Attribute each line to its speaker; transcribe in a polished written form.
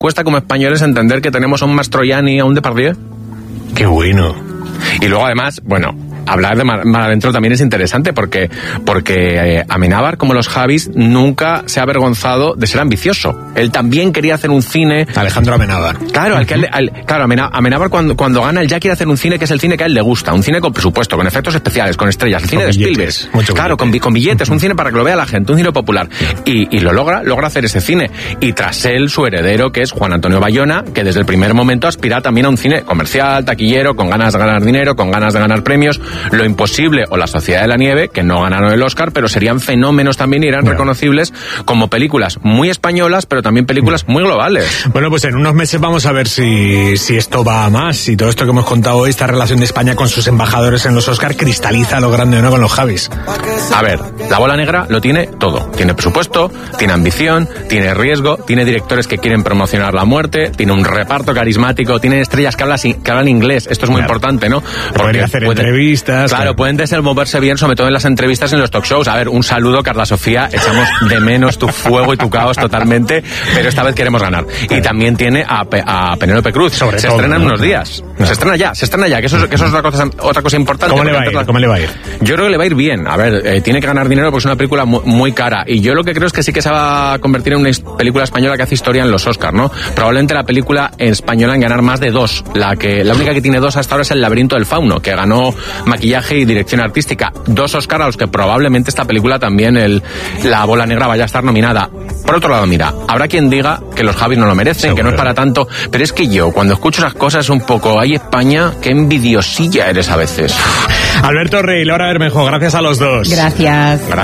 Speaker 1: cuesta como españoles entender que tenemos a un Mastroianni y a un Depardieu.
Speaker 2: ¡Qué bueno!
Speaker 1: Y luego además, bueno, hablar de Mar Adentro también es interesante porque Amenábar, como los Javis, nunca se ha avergonzado de ser ambicioso. Él también quería hacer un cine...
Speaker 2: Alejandro Amenábar.
Speaker 1: Claro, Amenábar cuando gana, él ya quiere hacer un cine que es el cine que a él le gusta, un cine con presupuesto, con efectos especiales, con estrellas, el cine de Spielberg. Claro, con billetes, un cine para que lo vea la gente, un cine popular. Y lo logra hacer ese cine. Y tras él, su heredero, que es Juan Antonio Bayona, que desde el primer momento aspira también a un cine comercial, taquillero, con ganas de ganar dinero, con ganas de ganar premios. Lo Imposible o La Sociedad de la Nieve, que no ganaron el Oscar, pero serían fenómenos también y eran reconocibles como películas muy españolas, pero también películas muy globales.
Speaker 2: Bueno, pues en unos meses vamos a ver si esto va a más, y todo esto que hemos contado hoy, esta relación de España con sus embajadores en los Oscar, cristaliza lo grande o no con los Javis.
Speaker 1: A ver, La Bola Negra lo tiene todo. Tiene presupuesto, tiene ambición, tiene riesgo, tiene directores que quieren promocionar la muerte, tiene un reparto carismático, tiene estrellas que hablan inglés. Esto es muy importante, ¿no?
Speaker 2: Porque hacer entrevistas.
Speaker 1: Claro, pueden desenvolverse bien, sobre todo en las entrevistas, en los talk shows. A ver, un saludo, Carla Sofía, echamos de menos tu fuego y tu caos totalmente, pero esta vez queremos ganar. Y también tiene a Penélope Cruz. Se estrena en unos días. Se estrena ya, que eso es otra cosa importante.
Speaker 2: ¿Cómo le va a ir?
Speaker 1: Yo creo que le va a ir bien. A ver, tiene que ganar dinero porque es una película muy cara. Y yo lo que creo es que sí que se va a convertir en una película española que hace historia en los Oscars, ¿no? Probablemente la película española en ganar más de 2. La única que tiene 2 hasta ahora es El Laberinto del Fauno, que ganó maquillaje y dirección artística. 2 Oscars a los que probablemente esta película también, La Bola Negra, vaya a estar nominada. Por otro lado, mira, habrá quien diga que los Javis no lo merecen, seguro, que no es para tanto, pero es que yo, cuando escucho esas cosas, un poco, ay España, qué envidiosilla eres a veces.
Speaker 2: Alberto Rey, Laura Bermejo, gracias a los dos.
Speaker 3: Gracias.